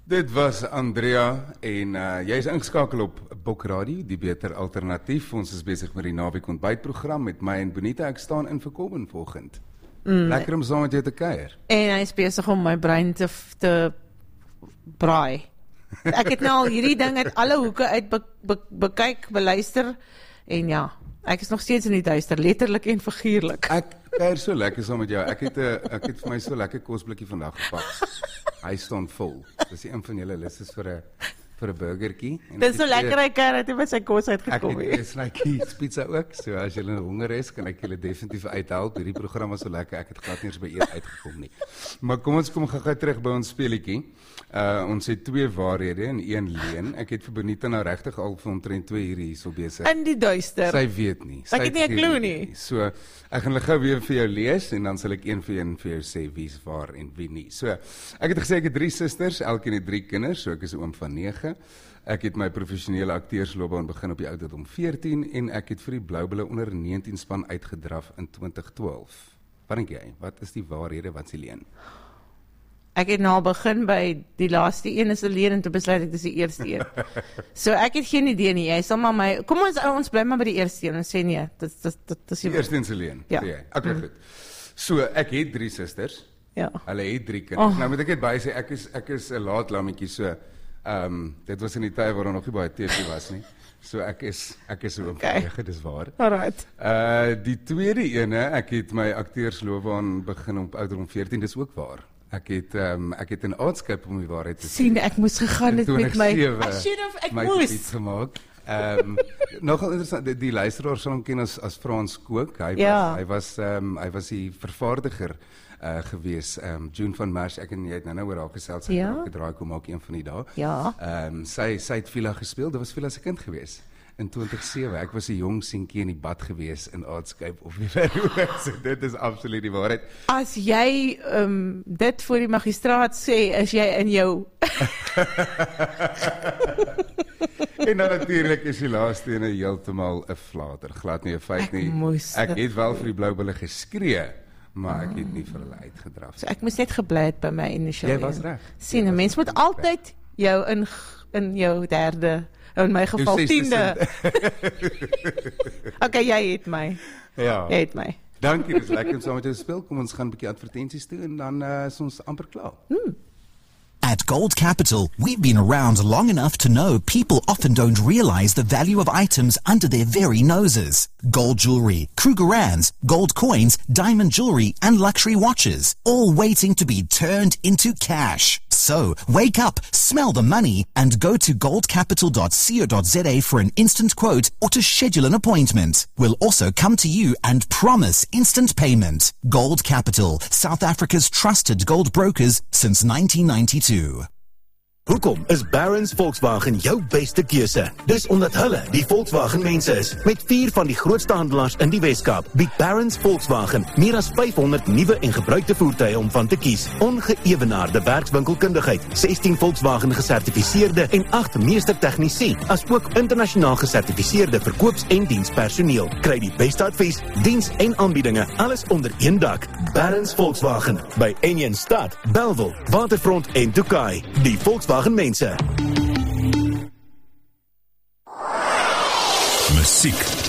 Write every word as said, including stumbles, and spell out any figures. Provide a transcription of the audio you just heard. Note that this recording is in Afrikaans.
Dit was Andrea en uh, jy is ingeskakel op Bok Radio, die beter alternatief. Ons is besig met die naweek ontbytprogram met my en Bonita. Ek staan in vir Kobben vanoggend. Mm. Lekker om saam met jou te kuier. En hy is besig om my brein te, te braai. Ek het nou al hierdie ding uit alle hoeke uit be, be, bekyk, beluister en ja, ek is nog steeds in die duister, letterlik en figuurlik. Ek kuier so lekker saam met jou. Ek het, a, ek het vir my so lekker kosblikkie vandag gepak. Hy staan vol. Dis een van julle lus is vir 'n vir 'n burgertjie. Dis so lekker hy kan het met sy kos uitgekom het. Ek het 'n snytjie pizza ook. So as julle honger is, kan ek julle definitief uithelp. Hierdie program was so lekker. Ek het glad nie eens by eet uitgekom nie. Maar kom ons kom gou-gou terug by ons speletjie. Uh ons het twee waarhede en een leuen. Ek het vir Bonita nou regtig al vir omtrent twee ure hierso besig. In die duister. Sy weet nie. Sy ek het nie 'n klou nie. So ek gaan gou weer vir jou lees en dan sal ek een vir een vir jou sê wie's waar en wie nie. So ek het gesê ek het drie susters, elkeen het drie kinders, so ek is 'n oom van nege. Ek het my professionele akteursloopbaan begin op die ouderdom veertien en ek het vir die Bloubulle onder negentien span uitgedraf in twintig twaalf. Wat dink jy? Wat is die waarhede, wat is die leuen? Ek het nou al begin by die laaste een is 'n leuen en toe besluit ek dis die eerste een. So ek het geen idee nie. Jy sal maar my kom ons ons bly maar by die eerste een en sê nee, dit dis dit is die eerste een se leuen. Ja. Sê jy. Okay, mm. goed. So ek het drie susters. Ja. Hulle het drie kinders. Oh. Nou moet ek net baie sê ek is ek is 'n laat lammetjie so. Ehm um, dit was in die tyd waar daar nog nie baie T V was nie. So ek is ek is so okay. oomveg, dis waar. Alright. Uh die tweede ene, ek het my akteursloopbaan begin op ouderdom veertien, dis ook waar. Ek het ehm um, ek het in Aardskip om die waarheid te sê. Sien, ek moes gegaan het met my I should have ek my moes gemaak. Ehm um, nogal interessant, die, die luisteraar sal hom ken as as Frans Kook. Hy ja. was hy was ehm um, hy was die vervaardiger uh gewees, ehm um, June van Mars, ek en jy het nou nou oor haar gesels, sy ja? het gedraai kom maak een van die dae. Ja. Ehm um, sy sy het Villa gespeel, dit was Villa se kind gewees. In twintig sewe, ek was 'n jong seentjie in die bad gewees in Aardskyp of nie verhoor, so dit is absoluut die waarheid. As jy um, dit voor die magistraat sê, is jy in jou... En dan natuurlijk is die laaste ene heeltemal 'n flater, glad nie 'n feit nie. Ek moes... Ek het wel vir die Bloubulle geskree, maar ek het nie vir hulle uitgedraf. So ek moes net gebly het by my initial. Jy was reg. Sien, 'n mens moet altyd jou in in jou derde, in my geval tiende. Okay, jy het my. Ja. Jy het my. Dankie, dis lekker om saam met jou te speel. Kom ons gaan 'n bietjie advertensies toe en dan uh, is ons amper klaar. Hmm. At Gold Capital, we've been around long enough to know people often don't realize the value of items under their very noses. Gold jewelry, Krugerrands, gold coins, diamond jewelry, and luxury watches, all waiting to be turned into cash. So, wake up, smell the money, and go to gold capital dot co dot za for an instant quote or to schedule an appointment. We'll also come to you and promise instant payment. Gold Capital, South Africa's trusted gold brokers since nineteen ninety-two. Hoekom is Barron's Volkswagen jou beste keuse? Dis omdat hulle die Volkswagen mense is. Met vier van die grootste handelaars in die Weskaap bied Barron's Volkswagen meer as vyfhonderd nuwe en gebruikte voertuie om van te kies. Ongeëwenaarde werkswinkelkundigheid, sestien Volkswagen gesertifiseerde en agt meestertegnisie, asook internasionaal gesertifiseerde verkoops- en dienspersoneel. Kry die beste advies, diens en aanbiedinge, alles onder een dak. Barron's Volkswagen by Enjen Stad, Bellville, Waterfront en Tokai. Die Volkswagen mense. Musiek